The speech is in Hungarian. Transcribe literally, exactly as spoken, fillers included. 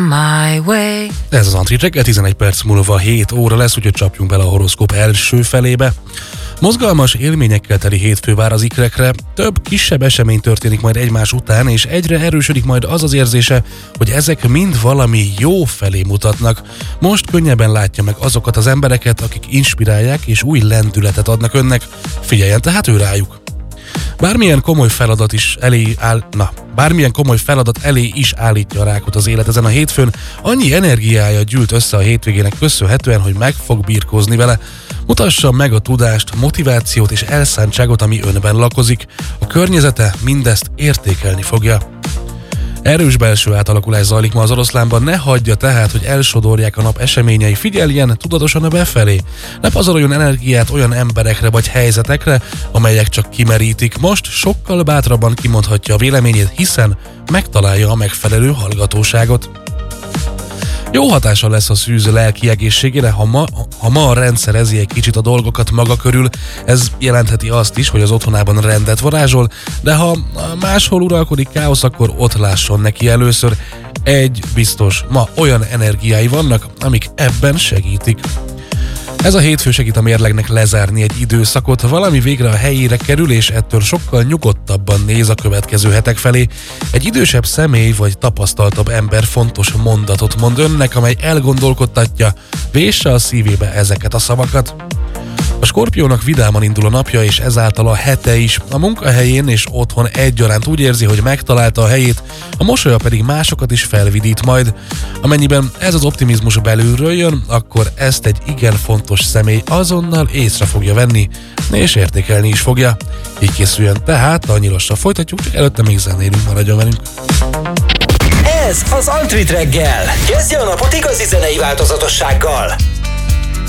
my way. Ez az Antrit reggel, tizenegy perc múlva hét óra lesz, úgyhogy csapjunk bele a horoszkóp első felébe. Mozgalmas élményekkel teli hétfő vár az ikrekre, több kisebb esemény történik majd egymás után, és egyre erősödik majd az az érzése, hogy ezek mind valami jó felé mutatnak. Most könnyebben látja meg azokat az embereket, akik inspirálják és új lendületet adnak önnek. Figyeljen tehát ő rájuk! Bármilyen komoly feladat is elé áll, na, bármilyen komoly feladat elé is állítja a rákot az élet ezen a hétfőn, annyi energiája gyűlt össze a hétvégének köszönhetően, hogy meg fog birkózni vele. Mutassa meg a tudást, motivációt és elszántságot, ami önben lakozik. A környezete mindezt értékelni fogja. Erős belső átalakulás zajlik ma az Oroszlánban, ne hagyja tehát, hogy elsodorják a nap eseményei, figyeljen tudatosan a befelé. Ne pazaroljon energiát olyan emberekre vagy helyzetekre, amelyek csak kimerítik. Most sokkal bátrabban kimondhatja a véleményét, hiszen megtalálja a megfelelő hallgatóságot. Jó hatással lesz a szűz lelki egészségére, ha ma, ha ma rendszerezi egy kicsit a dolgokat maga körül. Ez jelentheti azt is, hogy az otthonában rendet varázsol, de ha máshol uralkodik káosz, akkor ott lásson neki először. Egy biztos, ma olyan energiái vannak, amik ebben segítik. Ez a hétfő segít a mérlegnek lezárni egy időszakot, valami végre a helyére kerül, és ettől sokkal nyugodtabban néz a következő hetek felé. Egy idősebb személy vagy tapasztaltabb ember fontos mondatot mond önnek, amely elgondolkodtatja, vésse a szívébe ezeket a szavakat. A Skorpiónak vidáman indul a napja, és ezáltal a hete is. A munkahelyén és otthon egyaránt úgy érzi, hogy megtalálta a helyét, a mosolya pedig másokat is felvidít majd. Amennyiben ez az optimizmus belülről jön, akkor ezt egy igen fontos személy azonnal észre fogja venni, és értékelni is fogja. Így készüljön tehát, a nyilassal folytatjuk, csak előtte még zenélünk, maradjon velünk. Ez az Antrit reggel. Kezdje a napot igazi zenei változatossággal.